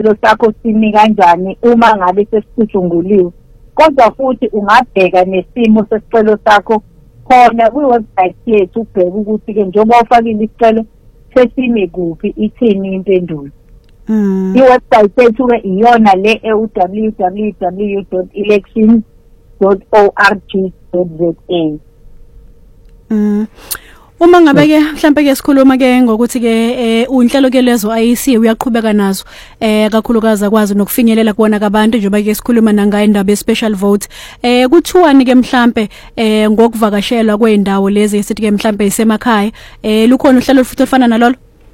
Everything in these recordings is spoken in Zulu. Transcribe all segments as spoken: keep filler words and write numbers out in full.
isicelo sakho simi kanjani uma ngabe sesicutshunguliwe. Kodwa futhi ungabheka nesimo sesicelo sakho khona kwi-website yethu ubheke ukuthi ke njengoba ufakile isicelo sesimi kuphi ithini impendulo. Mm. I-website yethu ke iyona le e w w w dot elections dot org dot z a. Mm. Uma ngabe ke mhlambe ke sikhuluma ke ngokuthi ke unhlelo ke lezo I E C uyaqhubeka nazo eh kakhulukazi akwazi nokufinyelela kuona kabantu njengoba ke sikhuluma nangaye indaba ye-special vote eh kuthiwani ke mhlambe eh ngokuvakashelwa kweindawo lezi esithi ke mhlambe isemakhaya eh lukhona uhlelo futhi olufana nalolo.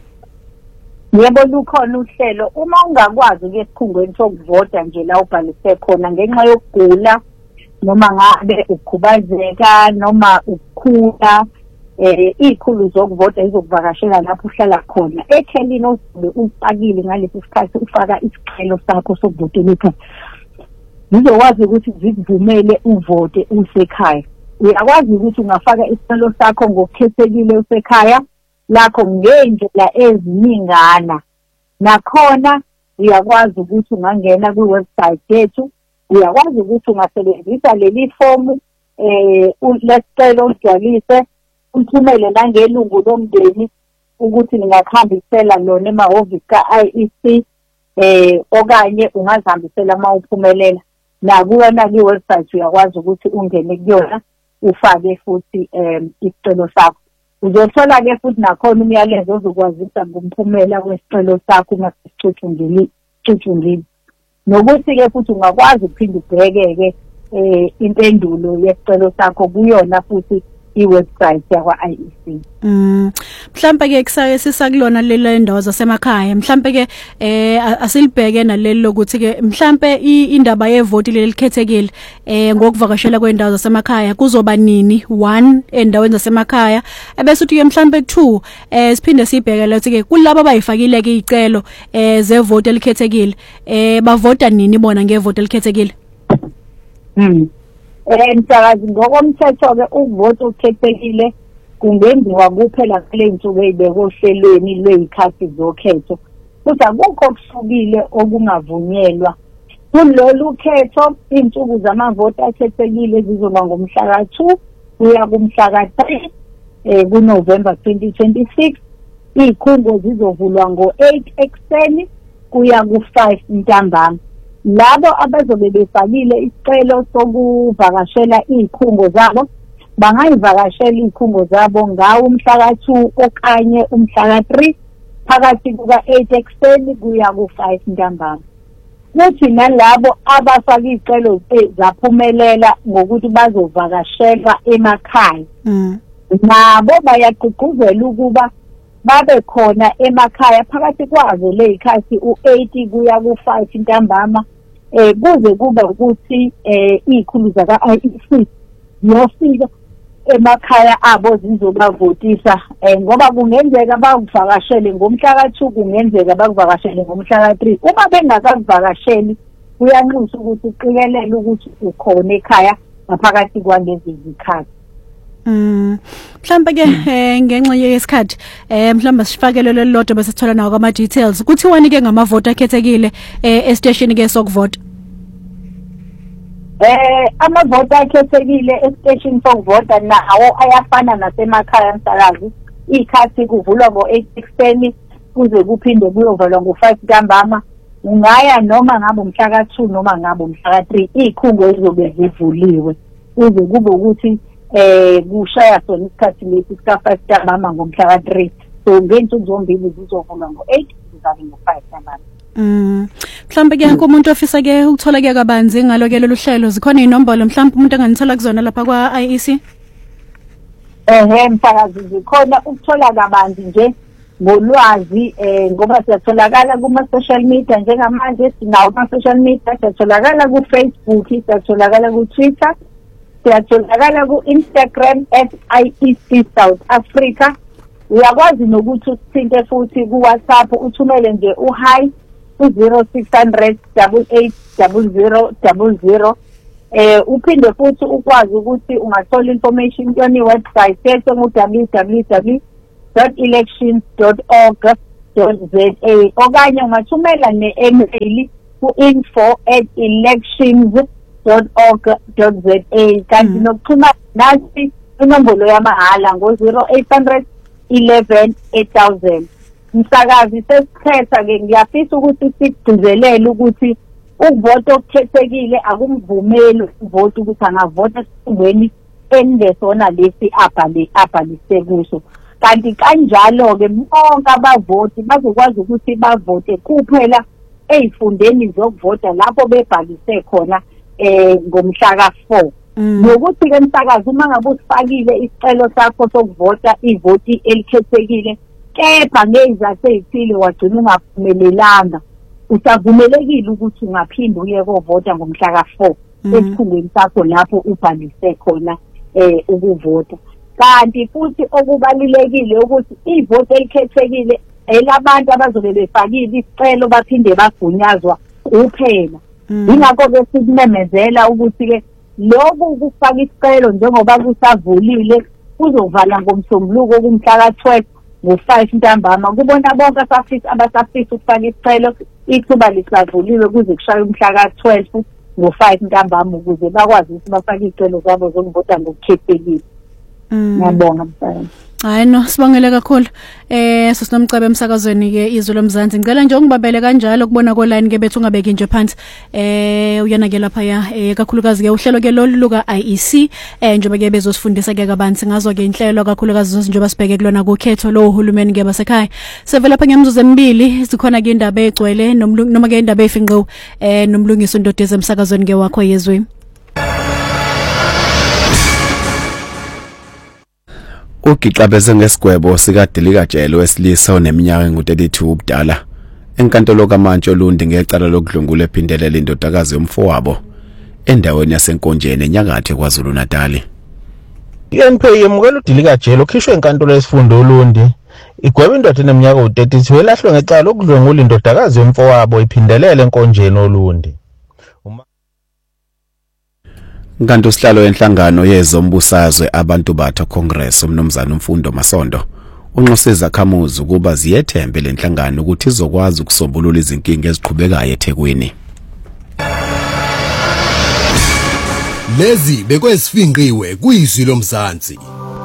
Yebo lukhona uhlelo uma ungakwazi ke esikhungweni sokuvota nje la ubhalise khona ngenxa yokugula noma ngabe ukukhubazeka noma ukukhula eh ikhulu zokuvota izokuvakashela lapho uhlala khona ekhelini ozobe ufakile ngalesi sikhathi ufaka isicelo sakho sokuvotela ekhaya zizokwazi ukuthi zikuvumele uvote usekhaya. Uyakwazi ukuthi ungafaka isicelo sakho ngokukhethekile usekhaya lakho ngendlela eziningana. Nakhona uyakwazi ukuthi ungangena kwi-website yethu, uyakwazi ukuthi ungasebenzisa leli fomu eh lesicelo ugcwalise uthumele nangelungu lomndeni ukuthi ningakhambisela lona emahhovisi ka-I E C eh okanye ungazihambisela uma uphumelela. Nakuyona kwi-website uyakwazi ukuthi ungene kuyona ufake futhi um isicelo sakho. Uzothola ke futhi nakhona umyalezo ozokwazisa ngomphumela wesicelo sakho uma sicutshungile cutshungile. Nokuthi ke futhi ungakwazi ukuphinda ubheke ke eh impendulo yesicelo sakho kuyona futhi i-website yakwa I E C. Mm. Mhlambe ke kusake sisakulona lelo ndawo zasemakhaya. Mhlambe ke eh asilibheke nalelo lokuthi ke mhlambe indaba yevoti lelikhethekile eh ngokuvakashela kwendawo zasemakhaya kuzoba nini one endaweni zasemakhaya ebese uthi ke mhlambe two eh siphinde sibheke lethi ke kulabo abayifakile ke icelo eh zevoti elikhethekile eh bavota nini bona ngevoti elikhethekile. Mm. Eh msakazi ngokomthetho ke ukuvota ukhethekile kungenziwa kuphela kule ntsuku ezibekwe ohlelweni lwezikhathi zokhetho. Futhi akukho okuhlukile okungavunyelwa. Kulolu khetho izinsuku zamavoti akhethekile zizoba ngomhla ka two kuya kumhla ka three eh kuNovember twenty twenty-six. Izikhungo zizovulwa ngo eight ekseni kuya ku five ntambama. Labo abazobe befakile isicelo sokuvakashela izikhungo zabo bangayivakashela izikhungo zabo ngawo umhla ka two okanye umhla ka three phakathi kuka eight ekseni kuya ku five ntambama. Kuthi nalabo abafaka izicelo zaphumelela ngokuthi bazovakashelwa emakhaya nabo bayaqhuquzela ukuba babe khona emakhaya phakathi kwazo lezikhathi u eight kuya ku five ntambama eh kuze kuba ukuthi eh izikhulu zaka I E C ziyofika emakhaya abo zizobavotisa eh ngoba kungenzeka bavakashele ngomhla ka two kungenzeka bakuvakashele ngomhla ka three. Uma bengakavakasheli kuyanxusa ukuthi uqikelele ukuthi ukhona ekhaya ngaphakathi kwalezi zikhathi. Mm. Mhlambe ke ngenxa yesikhathi eh mhlamba sifakele lelodwa bese sithola nawo ama details. Kuthiwani ke ngamavoti akhethekile eh station ke sokuvota. Eh amavoti akhethekile estation sokuvota nawo ayafana nasemakhaya msakazi. Ikhathi kuvulwa ngo eight ekseni kuze kuphinde kuyovalwa ngo five ntambama. Ungaya noma ngabe umhla ka two noma ngabe umhla ka three izikhungo ezizobe zivuliwe. Kuze kube ukuthi eh kushaya sona isikhathi lesi sika five ntambama ngomhla ka three. So ngensuku zombili zizovulwa ngo eight kuzabe ngo five ntambama. Mm. Mhlambe ke umuntu ofisa ke ukuthola ke kabanzi ngalo ke lolu hlelo zikhona inombolo mhlambe umuntu enganithola kuzona lapha kwa I E C. Eh msakazi zikhona ukuthola kabanzi nje ngolwazi eh ngoba siyatholakala kuma social media njengamanje sinawo ama social media siyatholakala ku Facebook, siyatholakala ku Twitter, siyatholakala ku Instagram at I E C South Africa. Uyakwazi nokuthi usithinte futhi ku WhatsApp uthumele nje u hi ku zero six hundred eight eight zero zero zero zero. Eh uphinde futhi ukwazi ukuthi ungathola information kuyona website yethu ngo w w w dot elections dot org dot z a okanye ungathumela ne-email ku-info at elections dot org dot z a kanti nokuxhumana nathi inombolo yamahala ngo zero eight hundred eleven eight thousand. Msakazi sesikhetha ke ngiyafisa ukuthi sigcizelele ukuthi ukuvota okukhethekile akumvumeli ukuvota ukuthi angavota esifundweni engesona lesi abhali abhalise kuso. Kanti kanjalo ke bonke abavoti bazokwazi ukuthi bavote kuphela ezifundeni zokuvota lapho bebhalise khona eh ngomhla ka four. Nokuthi ke msakazi uma ngabe usifakile isicelo sakho sokuvota ivoti elikhethekile kepha ngezathu ezithile wagcina ungaphumelelanga usavumelekile ukuthi ungaphinda uye kovota ngomhla ka four esikhundleni sakho lapho ubhalise khona eh ukuvota. Kanti futhi okubalulekile ukuthi ivoti elikhethekile elabantu abazobe befakile isicelo baphinde bagunyazwa kuphela. Ingakho ke sikumemezela ukuthi ke lokhu kufaka isicelo njengoba kusavulile kuzovala ngomsombuluko kumhla ka twelve ngo five ntambama kubona bonke abafisa abasafisa ukufaka isicelo ithuba lisavuliwe kuze kushaye umhla ka twelve ngo five ntambama ukuze bakwazi ukuthi bafake isicelo zabo zokuvota ngokukhethekile. Ngiyabonga mfana. Hayi no sibongele kakhulu eh sisinomcebe emsakazweni ke izwe lomzansi ngicela nje ungibabele kanjalo kubona ko line ke bethu ungabeki nje phansi eh uyana ke lapha ya eh kakhulukazi ke uhlelo ke lolu luka I E C eh njengoba ke bezosifundisa ke kabanzi ngazo ke inhlelo kakhulukazi zonke njengoba sibheke kulona kokhetho lo uhulumeni ke basekhaya sevela lapha ngemzuzu emibili sikhona ke indaba egcwele noma ke indaba efinqo eh nomlungiso indodeze emsakazweni ke wakho yezwe. Ugixabeze ngesigwebo sika Delikajele wesilisa oneminyaka engu thirty-two ubudala enkantolo kaMantshi Olundi ngecala lokudlungula ephindelela indodakazi yomfowabo endaweni yasenkonjeni enyakatho kwaZulu Natal. I N P yemukela uDelikajele okhishwe enkantolo yesifundo Olundi igweba indoda eneminyaka engu thirty-two elahlwe ngecala lokudlungula indodakazi yomfowabo iphindelela enkonjeni Olundi. Nganto sihlalo enhlangano yezombusazwe abantu batha Congress umnomzana uMfundo Masondo unxuseza khamuzi kuba ziyethembe lenhlangano ukuthi izokwazi ukusombulula izinkinga eziqhubekayo eThekwini. Lezi bekwesifinqiwe kuyizwi lomzansi.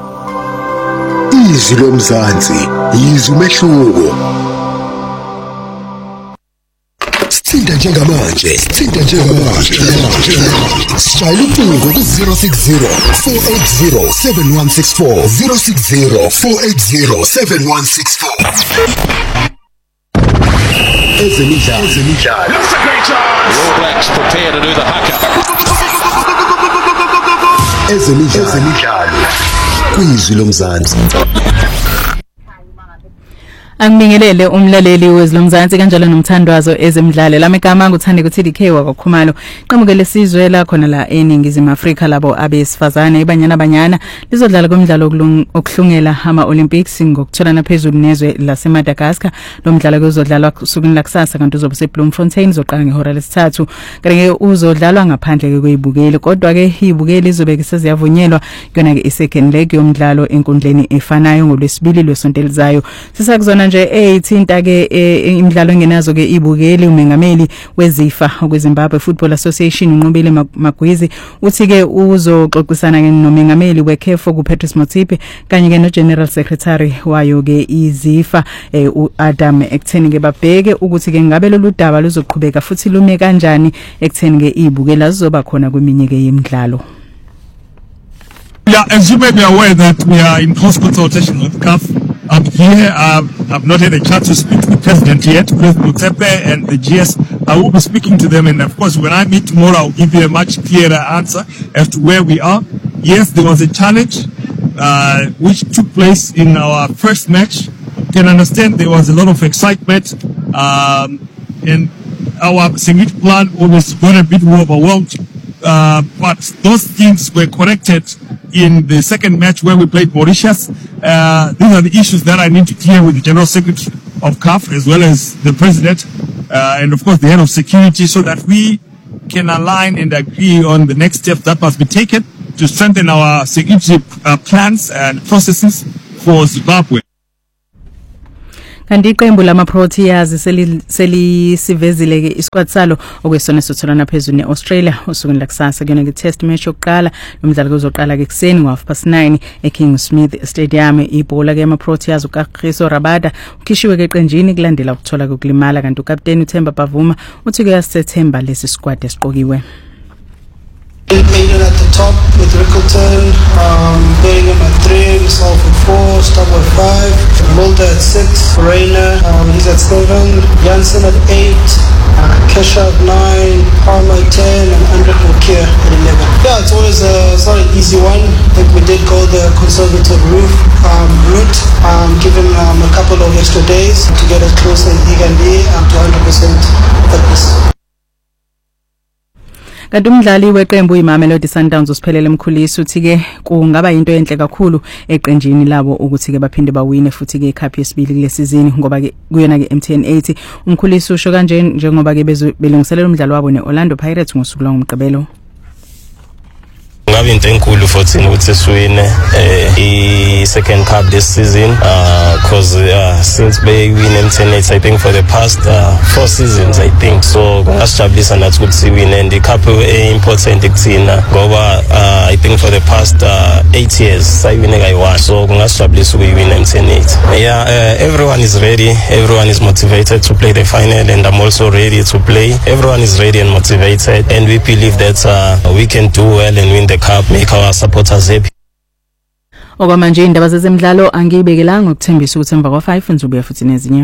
Izwi lomzansi yizwi umehluko. Sithinta njengamanje, sithinta njengamanje. Shayela ucingo ku zero six zero four eight zero seven one six four zero six zero four eight zero seven one six four. Ezemidlalo, ezemidlalo. That's a great chance. The All Blacks prepare to do the haka. Ezemidlalo, ezemidlalo. Kwizwi lomzansi. Angibingelele umlaleli wezilomzansi kanjalo nomthandwazo ezemidlalo lamegama nguthande ku T D K wakwakhumalo qhamukele sizwe la khona la eningizimu Afrika labo abesifazane ibanyana banyana lizodlala kumdlalo okuhlungela ama Olympics ngokutholana phezulu nezwe laseMadagascar lo mdlalo uzodlalwa kusukela lakusasa kanti uzobe seBloemfontein zoqala ngehora lesithathu kanti uzodlalwa ngaphandle kwezibukeli kodwa ke izibukeli izobe seziyavunyelwa yona ke isecond leg yomdlalo enkundleni efanayo ngolwesibili lwesonto elizayo sisakuzona nje ethinta ke imidlalo engenazo ke ibukeli umengameli wezifa okweZimbabwe Football Association unqobile Magwizi uthi ke uzoxoxisana ke nomengameli weCAF kuPatrice Motsepe kanye ke no General Secretary wayo ke izifa uAdam ekutheni ke babheke ukuthi ke ngabe lolu daba luzoqhubeka futhi lume kanjani ekutheni ke ibukela zizoba khona kweminye ke yemidlalo. Yeah, as you may be aware that we are in close consultation with C A F. I'm here. Uh, I've not had a chance to speak to the president yet, President Motsepe and the G S. I will be speaking to them, and of course, when I meet tomorrow, I'll give you a much clearer answer as to where we are. Yes, there was a challenge uh, which took place in our first match. You can understand there was a lot of excitement, um, and our Singit plan always got a bit more overwhelmed. Uh, but those things were corrected in the second match where we played Mauritius. Uh, these are the issues that I need to clear with the General Secretary of C A F as well as the President uh, and of course the Head of Security so that we can align and agree on the next steps that must be taken to strengthen our security uh, plans and processes for Zimbabwe. Kanti iqembu lama Proteas selisivezile ke isquad salo okwesona sotholana phezulu neAustralia usukwini lakusasa kuyona ke test match yokuqala nomdlalo uzoqala ke kuseni ngo half past nine eKing Smith Stadium. Ibhola ke ama Proteas uKagiso Rabada ukhishiwe ke eqenjini kulandela ukuthola kokulimala kanti ukapteni uThemba Bavuma uthi ke yasethemba lesi squad esiqokiwe. Maiden at the top with Rickleton, um, Bellingham at three, myself at four, Stubble at five, Mulder at six, Reina, um, he's at seven, Janssen at eight, uh, Kesha at nine, Palmer at ten, and Andre Bokier at eleven. Yeah, it's always a, it's not an easy one. I think we did go the conservative route, um, route um, given um, a couple of extra days to get as close as he can be um, to one hundred percent fitness. Kanti umdlali weqembu iMamelodi Sundowns usiphelele emkhuliso uthi ke kungaba into enhle kakhulu eqenjini labo ukuthi ke baphinde bawine futhi ke icup yesibili kule season ngoba ke kuyona ke M T N eighty umkhuliso usho kanje njengoba ke belungiselela umdlalo wabo neOrlando Pirates ngosuku lwangomgqibelo. Ngabe into enkulu futhi ukuthi siwine eh I second cup this season uh because uh, since they win M T N eighty I think for the past uh, four seasons I think so ngasijabulisa nathi ukuthi siwine and the cup important kuthina ngoba uh, I think for the past uh, eight years sayiwine kayi-one so kungasijabulisa ukuyiwina M T N eighty. Yeah, uh, everyone is ready, everyone is motivated to play the final and I'm also ready to play. Everyone is ready and motivated and we believe that uh, we can do well and win the cup, make our supporters happy. Okwamanje indaba zezemidlalo angibekelanga ukuthembisa ukuthi emva kwa five ngizobuya futhi nezinye.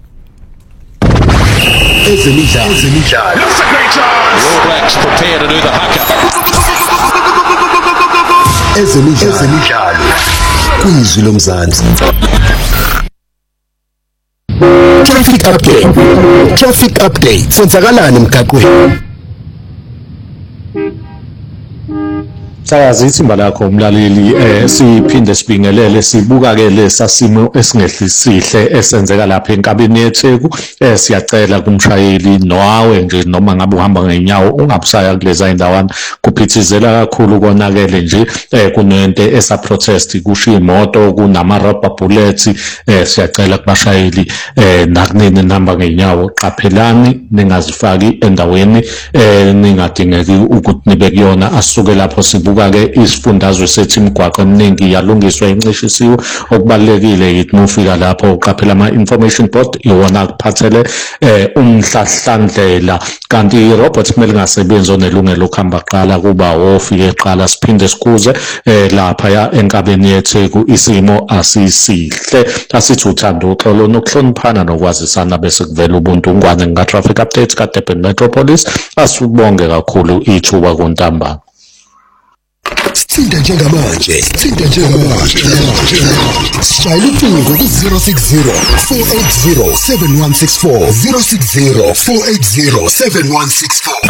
Ezemidlalo, ezemidlalo. That's a great chance. All Blacks prepare to do the haka. Ezemidlalo, ezemidlalo. Kwizwi lomzansi. Traffic update. Traffic update. Senzakalani emgaqweni? Sayazi ithimba lakho umlaleli eh siphinde sibingelele sibuka ke lesasimo esingehlisihle esenzeka lapha enkabeni yeTheku eh siyacela kumshayeli nowawe nje noma ngabe uhamba ngenyawo ungabusaya kuleza indawana kuphithizela kakhulu konakele nje eh kunento esa protest kushiya imoto kunama rubber bullets eh siyacela kubashayeli eh nakunini namba ngenyawo qaphelani ningazifaki endaweni eh ningadingeki ukuthi nibe kuyona asuke lapho sibuka ke isifundazwe sethu imigwaqo eminingi yalungiswa inxeshisiwe okubalekile yithi nofika lapho uqaphela ama information board iwona kuphathele eh umhlahlandlela kanti iRobert kumele ngasebenzi onelungelo lokuhamba qala kuba wofike eqala siphinde sikuze eh lapha ya enkabeni yeTheku isimo asisihle asithi uthando uxolo nokuhloniphana nokwazisana bese kuvela ubuntu ngwane nga traffic updates ka Durban Metropolis asibonge kakhulu ithuba kuntambama. Sithinda njengamanje, sithinda njengamanje. Shayela ucingo ku zero six zero four eight zero seven one six four zero six zero four eight zero seven one six four.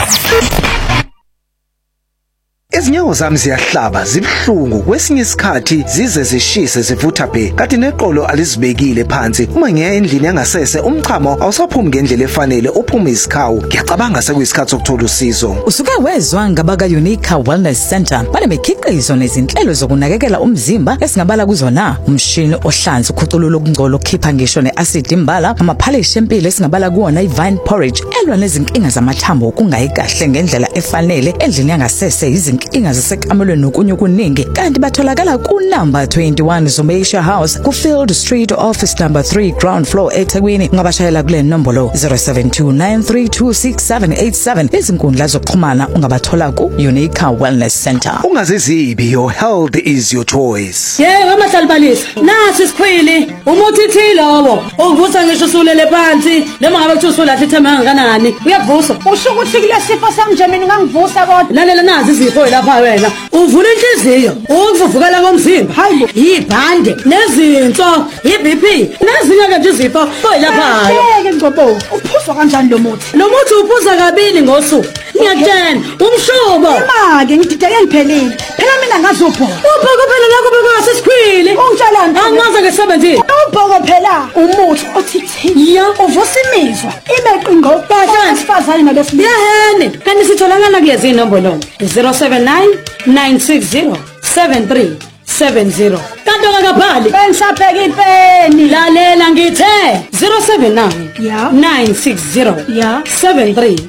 Izinyawo zami ziyahlaba zibhlungu kwesinye isikhathi zize zishise zivutha bhe kanti neqolo alizibekile phansi uma ngiya endlini yangasese umchamo awusaphumi ngendlela efanele uphuma isikhawu ngiyacabanga sekuyisikhathi sokuthola usizo. Usuke wezwa ngabaka Unique Wellness Center banemikhiqizo nezinhlelo zokunakekela umzimba esingabala kuzona umshini ohlanza ukhuculula okungcola okhipha ngisho neacid imbala amaphalishi empilo esingabala kuona iVine Porridge elwa nezinkinga zamathambo okungayi kahle ngendlela efanele endlini yangasese izinkinga inga zisekamelweni nokunye okuningi kanti batholakala ku number twenty-one Zomeisha House ku Field Street office number three ground floor eThekwini ungabashayela kule nombolo zero seven two nine three two six seven eight seven izinkundla zokuxhumana ungabathola ku Unique Wellness Center. Ungazizibi, your health is your choice. Yebo amahlalibalisa nasi sikhwili umuthi thilowo uvusa ngisho usulele phansi noma ngabe kuthi usulahle ithema kangakanani uyavusa usho ukuthi kule sifo sami nje mina ngangivusa kodwa lalela nazi izifo lapha wena uvula inhliziyo ukuvuvukala komzimba hayibo ibhande nezinso iB P nezinye ke nje izifo lapha ke ngobo uphuza kanjani lo muthi lo muthi uphuza kabili ngosuku ngiyakutshela umshubo imake ngidideke ngiphelile phela mina ngazopho ubhoko phela lakho beka sesikhwili ungitshalani angaze ngesebenzini ubhoko phela umuthi othithini ya uvusa imizwa ibeqingo basifazane nabesibili yehene kanti sitholakala kulezi inombolo zero seven nine nine six zero seven three seven zero. Kanti ongakabhali bengisabheka ipeni. Lalela ngithe zero seven nine Yeah. nine six zero Yeah. seven three